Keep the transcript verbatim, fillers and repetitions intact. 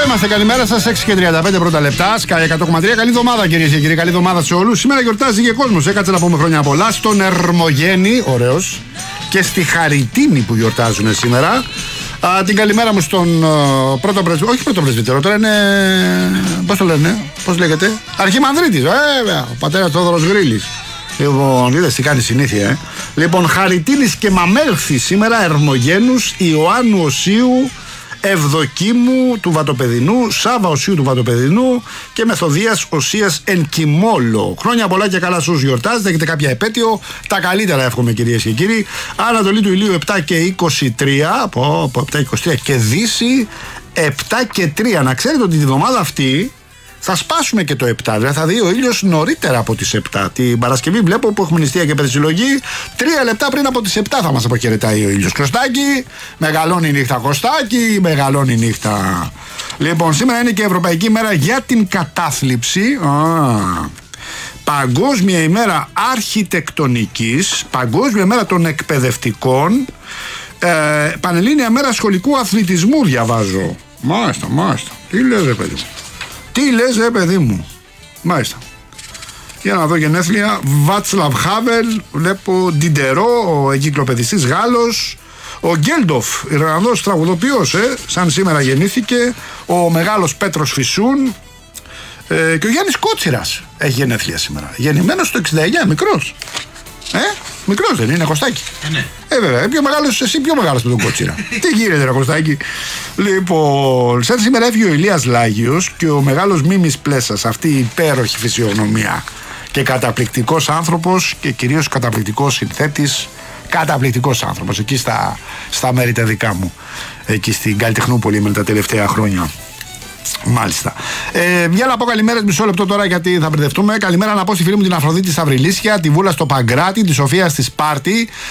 είμαστε, καλημέρα σας. έξι και τριάντα πέντε πρώτα λεπτά. Sky εκατό κόμμα τρία. Καλή εβδομάδα, κυρίες και κύριοι. Καλή εβδομάδα σε όλους. Σήμερα γιορτάζει και κόσμος. Έκατσε να πούμε χρόνια πολλά στον Ερμογέννη, ωραίος, και στη Χαριτίνη που γιορτάζουν σήμερα. Α, την καλημέρα μου στον uh, πρώτο πρεσβύτερο. Όχι πρώτο πρεσβύτερο, τώρα είναι. Πώς το λένε, πώς λέγεται. Αρχιμανδρίτης, βέβαια. Ο πατέρας Θόδωρος Γρήλης. Λοιπόν, είδες τι κάνει συνήθεια, ε. Λοιπόν, Χαριτίνης και Μαμέλθη σήμερα, Ερμογένους, Ιωάννου Οσίου, Ευδοκίμου του Βατοπεδινού, Σάβα Οσίου του Βατοπεδινού και Μεθοδίας Οσίας εν Κιμόλο. Χρόνια πολλά και καλά στους γιορτάζετε, έχετε κάποια επέτειο. Τα καλύτερα εύχομαι, κυρίες και κύριοι. Ανατολή του ηλίου επτά και είκοσι τρία, από, από επτά και είκοσι τρία, και Δύση επτά και τρία. Να ξέρετε ότι τη βδομάδα αυτή θα σπάσουμε και το επτά, δηλαδή θα δει ο ήλιος νωρίτερα από τις επτά. Την Παρασκευή βλέπω που έχουμε νηστεία και περισυλλογή. Τρία λεπτά πριν από τις επτά θα μας αποχαιρετάει ο ήλιος. Κωστάκι, μεγαλώνει η νύχτα. Κωστάκι, μεγαλώνει η νύχτα. Λοιπόν, σήμερα είναι και Ευρωπαϊκή Μέρα για την Κατάθλιψη. Α, Παγκόσμια ημέρα αρχιτεκτονικής. Παγκόσμια μέρα των εκπαιδευτικών. Ε, Πανελλήνια μέρα σχολικού αθλητισμού διαβάζω. Μάλιστα, μάλιστα. Τι λες, ρε παιδί μου. Τι λες, ρε παιδί μου. Μάλιστα. Για να δω γενέθλια. Βάτσλαβ Χάβελ. Βλέπω Ντιντερό, ο εγκυκλοπαιδιστής Γάλλος. Ο Γκέλντοφ, Ιρλανδός τραγουδοποιός, ε, σαν σήμερα γεννήθηκε. Ο μεγάλος Πέτρος Φυσούν. Ε, και ο Γιάννης Κότσιρας έχει γενέθλια σήμερα. Γεννημένος το εξήντα εννιά, μικρός. Ε, μικρός δεν είναι, Κωστάκι. Ε, ναι. Ε, βέβαια, πιο μεγάλος, εσύ πιο μεγάλος με τον Κότσιρα. Τι γίνεται, ρε Κωστάκι. Λοιπόν, σαν σήμερα έφυγε ο Ηλίας Λάγιος και ο μεγάλος Μίμης Πλέσας. Αυτή η υπέροχη φυσιογνωμία. Και καταπληκτικός άνθρωπος και κυρίως καταπληκτικός συνθέτης. Καταπληκτικός άνθρωπος εκεί στα, στα μέρη τα δικά μου. Εκεί στην Καλλιτεχνούπολη με τα τελευταία χρόνια. Μάλιστα. Ε, μια να πω καλημέρα, μισό λεπτό τώρα γιατί θα μπερδευτούμε. Καλημέρα να πω στη φίλη μου την Αφροδίτη Σταυριλίσια, τη Βούλα στο Παγκράτη, τη Σοφία στη Σπάρτη,